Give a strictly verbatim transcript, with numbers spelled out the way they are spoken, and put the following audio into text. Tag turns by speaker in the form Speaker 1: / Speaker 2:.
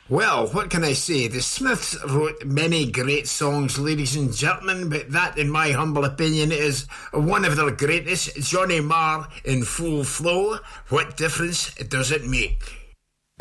Speaker 1: Well, what can I say? The Smiths wrote many great songs, ladies and gentlemen, but that, in my humble opinion, is one of their greatest. Johnny Marr in full flow. What difference does it make?